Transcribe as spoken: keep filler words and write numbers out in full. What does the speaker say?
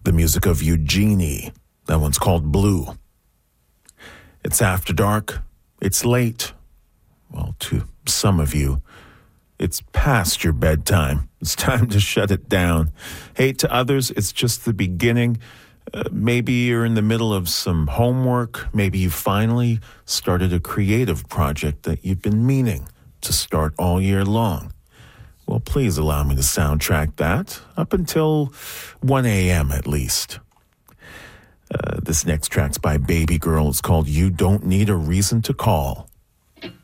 the music of Eugenie. That one's called Blue. It's after dark. It's late. Well, to some of you, it's past your bedtime. It's time to shut it down. Hey, to others, it's just the beginning. Uh, maybe you're in the middle of some homework. Maybe you finally started a creative project that you've been meaning to start all year long. Well, please allow me to soundtrack that up until one a.m. at least. Uh, this next track's by Baby Girl. It's called You Don't Need a Reason to Call.